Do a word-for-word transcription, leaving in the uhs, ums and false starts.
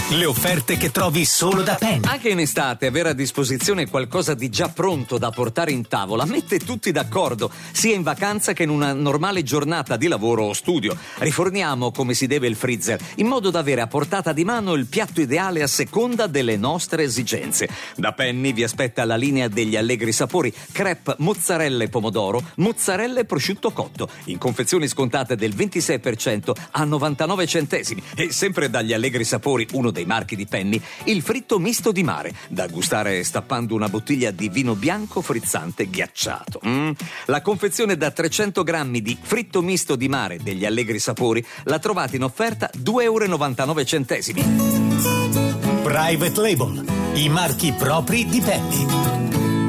Le offerte che trovi solo da Penny. Anche in estate avere a disposizione qualcosa di già pronto da portare in tavola mette tutti d'accordo, sia in vacanza che in una normale giornata di lavoro o studio. Riforniamo come si deve il freezer, in modo da avere a portata di mano il piatto ideale a seconda delle nostre esigenze. Da Penny vi aspetta la linea degli allegri sapori, crepe, mozzarella e pomodoro, mozzarella e prosciutto cotto, in confezioni scontate del ventisei per cento a novantanove centesimi. E sempre dagli allegri sapori, uno dei marchi di Penny, il fritto misto di mare, da gustare stappando una bottiglia di vino bianco frizzante ghiacciato. Mm. La confezione da trecento grammi di fritto misto di mare degli allegri sapori la trovate in offerta due euro e novantanove centesimi. Private Label, i marchi propri di Penny.